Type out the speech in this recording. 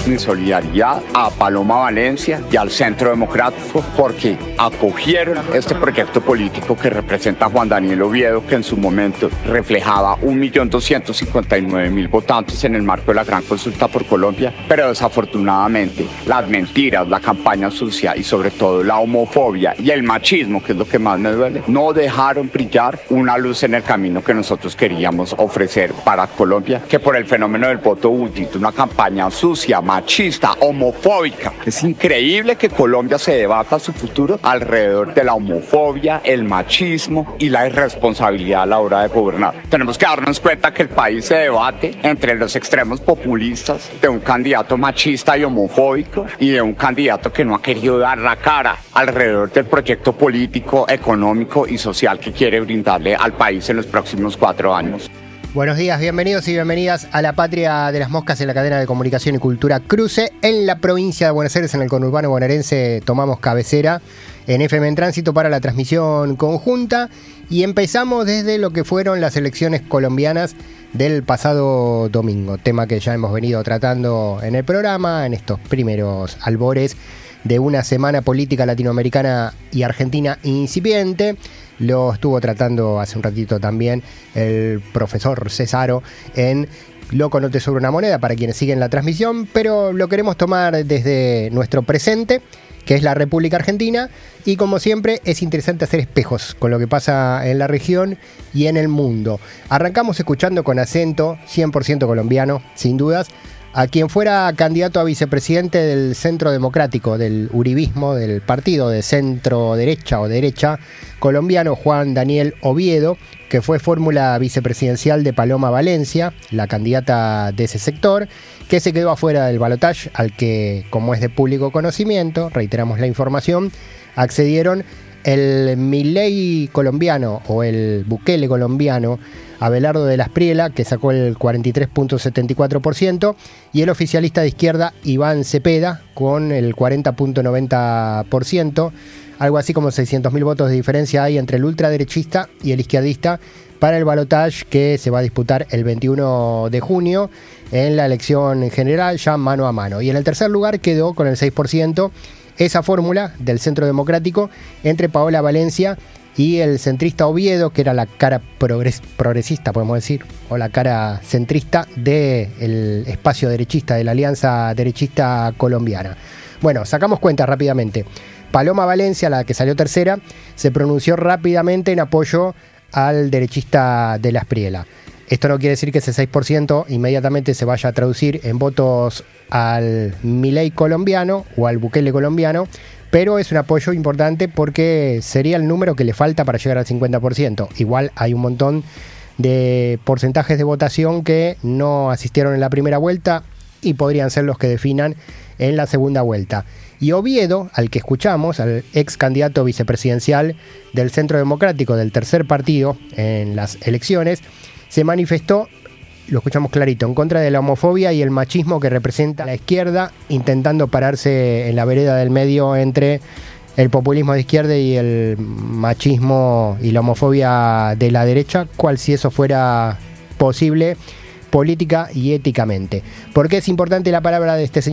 mi solidaridad a Paloma Valencia y al Centro Democrático porque acogieron este proyecto político que representa a Juan Daniel Oviedo, que en su momento reflejaba 1.259.000 votantes en el marco de la gran consulta por Colombia, pero desafortunadamente las mentiras, la campaña sucia y sobre todo la homofobia y el machismo, que es lo que más me duele, no dejaron brillar una luz en el camino que nosotros queríamos ofrecer para Colombia, que por el fenómeno del voto útil, una campaña sucia, machista, homofóbica. Es increíble que Colombia se debata su futuro alrededor de la homofobia, el machismo y la irresponsabilidad a la hora de gobernar. Tenemos que darnos cuenta que el país se debate entre los extremos populistas de un candidato machista y homofóbico y de un candidato que no ha querido dar la cara alrededor del proyecto político, económico y social que quiere brindarle al país en los próximos 4 años. Buenos días, bienvenidos y bienvenidas a la patria de las moscas en la cadena de comunicación y cultura Cruce. En la provincia de Buenos Aires, en el conurbano bonaerense, tomamos cabecera en FM en Tránsito para la transmisión conjunta y empezamos desde lo que fueron las elecciones colombianas del pasado domingo, tema que ya hemos venido tratando en el programa en estos primeros albores de una semana política latinoamericana y argentina incipiente. Lo estuvo tratando hace un ratito también el profesor Cesaro en Loco no te sobra una moneda para quienes siguen la transmisión, pero lo queremos tomar desde nuestro presente, que es la República Argentina, y como siempre es interesante hacer espejos con lo que pasa en la región y en el mundo. Arrancamos escuchando con acento 100% colombiano, sin dudas, a quien fuera candidato a vicepresidente del Centro Democrático, del uribismo, del partido de centro derecha o derecha colombiano, Juan Daniel Oviedo, que fue fórmula vicepresidencial de Paloma Valencia, la candidata de ese sector, que se quedó afuera del balotaje, al que, como es de público conocimiento, reiteramos la información, accedieron el Milei colombiano o el Bukele colombiano, Abelardo de la Espriella, que sacó el 43.74%, y el oficialista de izquierda Iván Cepeda, con el 40.90%. Algo así como 600.000 votos de diferencia hay entre el ultraderechista y el izquierdista para el balotaje que se va a disputar el 21 de junio en la elección general, ya mano a mano. Y en el tercer lugar quedó con el 6% esa fórmula del Centro Democrático entre Paola Valencia y el centrista Oviedo, que era la cara progresista, podemos decir, o la cara centrista del espacio derechista, de la Alianza Derechista Colombiana. Bueno, sacamos cuenta rápidamente. Paloma Valencia, la que salió tercera, se pronunció rápidamente en apoyo al derechista de la Espriella. Esto no quiere decir que ese 6% inmediatamente se vaya a traducir en votos al Milei colombiano o al Bukele colombiano, pero es un apoyo importante porque sería el número que le falta para llegar al 50%. Igual hay un montón de porcentajes de votación que no asistieron en la primera vuelta y podrían ser los que definan en la segunda vuelta. Y Oviedo, al que escuchamos, al ex candidato vicepresidencial del Centro Democrático, del tercer partido en las elecciones, se manifestó, lo escuchamos clarito, en contra de la homofobia y el machismo que representa la izquierda, intentando pararse en la vereda del medio entre el populismo de izquierda y el machismo y la homofobia de la derecha, cual si eso fuera posible política y éticamente. ¿Por qué es importante la palabra de este señor?